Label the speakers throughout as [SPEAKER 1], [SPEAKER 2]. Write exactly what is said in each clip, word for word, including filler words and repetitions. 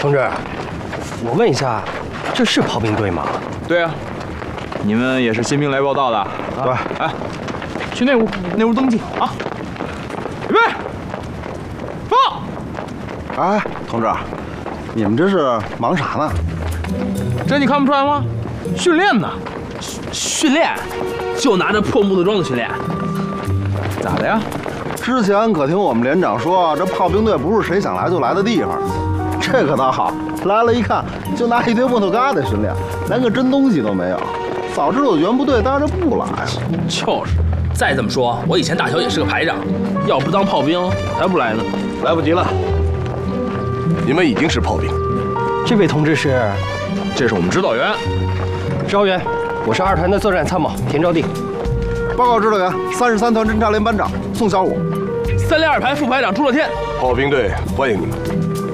[SPEAKER 1] 同志，我问一下，这是炮兵队吗？
[SPEAKER 2] 对啊，你们也是新兵来报道的。
[SPEAKER 3] 对，
[SPEAKER 2] 哎，去那屋，那屋登记啊。预备，放。
[SPEAKER 3] 哎，同志，你们这是忙啥呢？
[SPEAKER 2] 这你看不出来吗？训练呢。
[SPEAKER 4] 训练？就拿着破木头桩子训练？
[SPEAKER 2] 咋的呀？
[SPEAKER 3] 之前可听我们连长说，这炮兵队不是谁想来就来的地方。这可倒好，来了一看，就拿一堆木头疙瘩训练，连个真东西都没有。早知道原部队当然不来了。
[SPEAKER 4] 就是，再这么说，我以前大小也是个排长，要不当炮兵，才不来呢。
[SPEAKER 5] 来不及了，你们已经是炮兵。
[SPEAKER 1] 这位同志是？
[SPEAKER 2] 这是我们指导员，
[SPEAKER 1] 指导员，我是二团的作战参谋田兆定。
[SPEAKER 3] 报告指导员，三十三团侦察连班长宋小武，
[SPEAKER 4] 三连二排副排长朱乐天。
[SPEAKER 5] 炮兵队欢迎你们。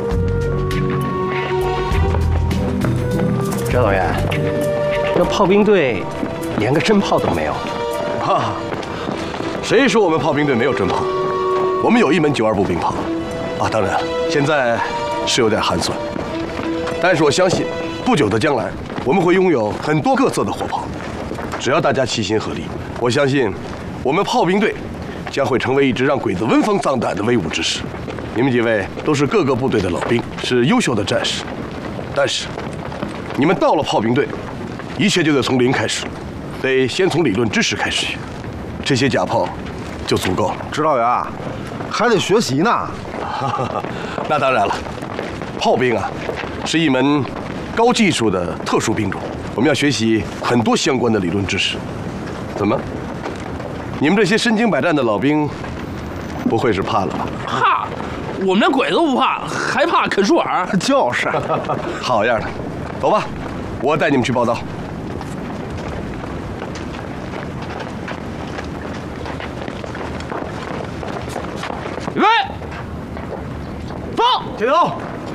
[SPEAKER 1] 指导员，这炮兵队连个真炮都没有。
[SPEAKER 5] 哈、啊，谁说我们炮兵队没有真炮？我们有一门九二步兵炮，啊，当然了，现在是有点寒酸，但是我相信，不久的将来，我们会拥有很多各色的火炮。只要大家齐心合力，我相信，我们炮兵队将会成为一支让鬼子闻风丧胆的威武之师。你们几位都是各个部队的老兵，是优秀的战士，但是，你们到了炮兵队，一切就得从零开始，得先从理论知识开始学，这些假炮就足够了。
[SPEAKER 3] 指导员，还得学习呢。
[SPEAKER 5] 那当然了，炮兵啊，是一门高技术的特殊兵种，我们要学习很多相关的理论知识。怎么，你们这些身经百战的老兵，不会是怕了吧？
[SPEAKER 4] 怕？我们连鬼都不怕，还怕啃树耳？
[SPEAKER 3] 就是。
[SPEAKER 5] 好样的，走吧，我带你们去报道。
[SPEAKER 2] 预备，放，
[SPEAKER 3] 起头。